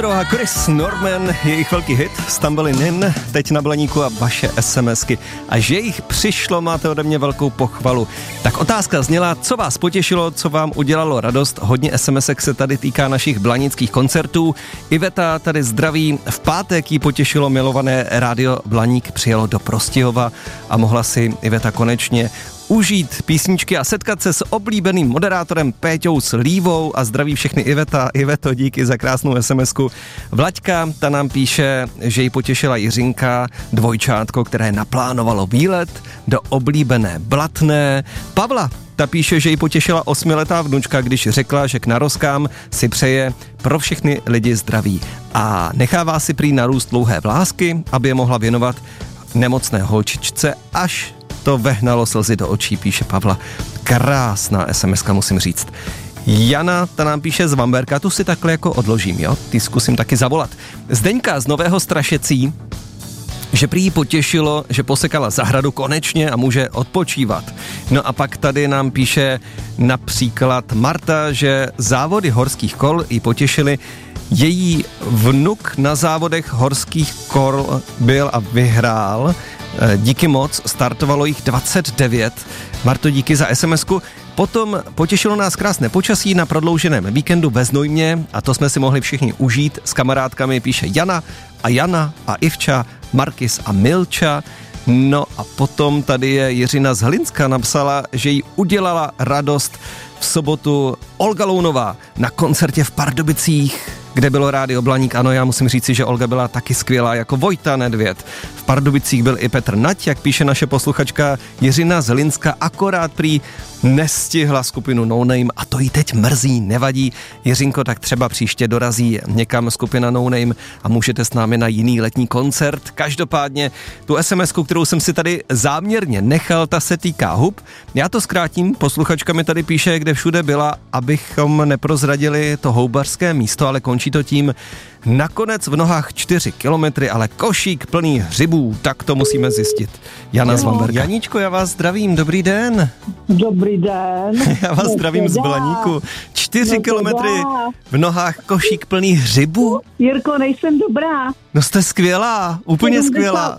A Chris Norman, jejich velký hit Stumbling In, teď na Blaníku a vaše SMSky. A že jich přišlo, máte ode mě velkou pochvalu. Tak otázka zněla, co vás potěšilo, co vám udělalo radost. Hodně SMSek se tady týká našich blanických koncertů. Iveta tady zdraví. V pátek jí potěšilo milované rádio Blaník, přijelo do Prostějova a mohla si Iveta konečně užít písničky a setkat se s oblíbeným moderátorem Péťou Slívou a zdraví všechny Iveta. Iveto, díky za krásnou SMSku. Vlaďka, ta nám píše, že jí potěšila Jiřinka, dvojčátko, které naplánovalo výlet do oblíbené Blatné. Pavla, ta píše, že jí potěšila 8letá vnučka, když řekla, že k narozkám si přeje pro všechny lidi zdraví a nechává si prý narůst dlouhé vlásky, aby je mohla věnovat nemocné holčičce, až to vehnalo slzy do očí, píše Pavla. Krásná SMSka, musím říct. Jana, ta nám píše z Vamberka, tu si takhle jako odložím, jo? Ty zkusím taky zavolat. Zdeňka z Nového Strašecí, že prý jí potěšilo, že posekala zahradu konečně a může odpočívat. No a pak tady nám píše například Marta, že závody horských kol jí potěšily. Její vnuk na závodech horských kol byl a vyhrál. Díky moc, startovalo jich 29. Marto, díky za SMSku. Potom potěšilo nás krásné počasí na prodlouženém víkendu ve Znojmě a to jsme si mohli všichni užít. S kamarádkami píše Jana a Ivča, Markis a Milča. No a potom tady je Jiřina z Hlinska, napsala, že jí udělala radost v sobotu Olga Lounová na koncertě v Pardubicích, kde bylo rádio Blaník. Ano, já musím říci, že Olga byla taky skvělá jako Vojta Nedvěd. V Pardubicích byl i Petr Nať, jak píše naše posluchačka Jiřina z Hlinska, akorát prý nestihla skupinu No Name a to jí teď mrzí, nevadí. Jiřinko, tak třeba příště dorazí někam skupina No Name a můžete s námi na jiný letní koncert. Každopádně tu SMSku, kterou jsem si tady záměrně nechal, ta se týká hub. Já to zkrátím, posluchačka mi tady píše, kde všude byla, abychom neprozradili to houbařské místo, ale končí to tím, nakonec v nohách 4 kilometry, ale košík plný hřibů, tak to musíme zjistit. Jana z Vamberka. Janíčko, já vás zdravím, dobrý den. Dobrý den. Já vás zdravím z Blaníku. 4 kilometry v nohách, košík plný hřibů. Jirko, nejsem dobrá. No jste skvělá, úplně skvělá.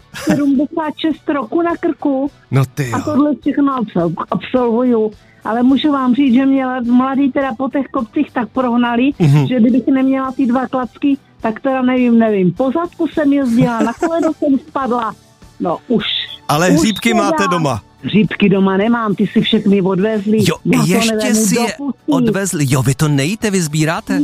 76 roku na krku. No ty jo. A tohle všechno absolvuju. Ale můžu vám říct, že mě mladí teda po těch kopcích tak prohnali, že kdybych neměla ty 2 klacky, tak teda nevím. Po zadku jsem jezdila, na koleno jsem spadla. No už. Ale hříbky máte doma. Hříbky doma nemám, ty si všechny odvezli. Jo, ještě si je odvezli. Jo, vy to nejíte, vy sbíráte?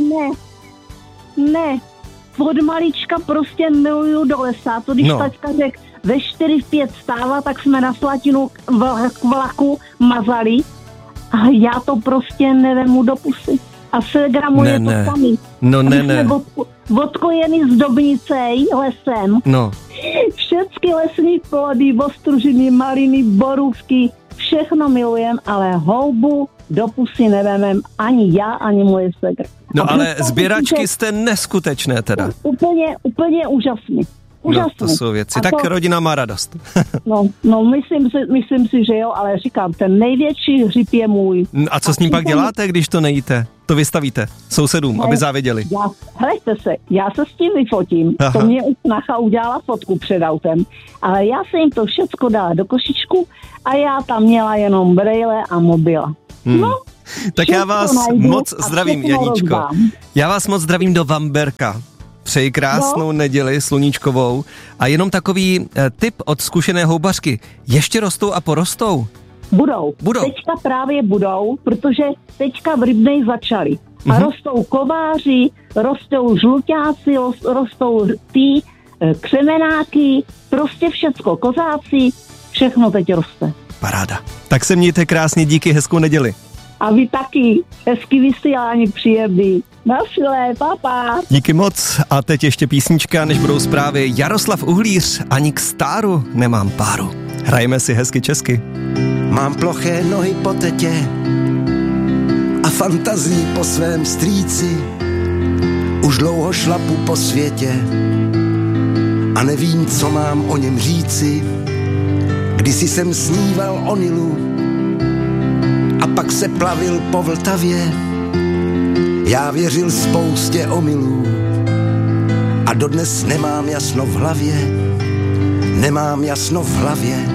Ne. Od malička prostě miluju do lesa. To když tačka řekl, ve 4-5 stává, tak jsme na Slatinu k vlaku mazali. A já to prostě nevemu do pusy. A ségra moje to sami. No ne. Odkojený z Dobnicej lesem. No. Všechny lesní plody, ostružiny, maliny, borůvky, všechno milujem, ale houbu do pusy nevemem ani já, ani moje ségra. No ale sběračky jste neskutečné teda. Úplně úžasný. No, to jsou věci. Tak rodina má radost. No, myslím si, že jo, ale říkám, ten největší hřib je můj. A co s ním pak děláte, když to nejíte? To vystavíte sousedům, aby záviděli. Hleďte se, já se s tím vyfotím. Aha. To mě snacha udělala fotku před autem. Ale já jsem jim to všecko dala do košičku a já tam měla jenom brejle a mobila. No, tak já vás moc zdravím, Janíčko. Já vás moc zdravím do Vamberka. Přeji krásnou neděli sluníčkovou a jenom takový tip od zkušené houbařky. Ještě rostou a porostou? Budou. Teďka právě budou, protože teďka v Rybnej začali. A rostou kováři, rostou žluťáci, rostou ty křemenáky, prostě všecko, kozáci, všechno teď roste. Paráda. Tak se mějte krásně, díky, hezkou neděli. A vy taky, hezký vysílání, příjemný. Naschle, papa. Díky moc. A teď ještě písnička, než budou zprávy. Jaroslav Uhlíř, ani k stáru nemám páru. Hrajeme si hezky česky. Mám ploché nohy po tetě a fantazii po svém strýci. Už dlouho šlapu po světě a nevím, co mám o něm říci. Kdysi jsem sníval o Nilu a pak se plavil po Vltavě. Já věřil spoustě omylů A dodnes nemám jasno v hlavě, nemám jasno v hlavě.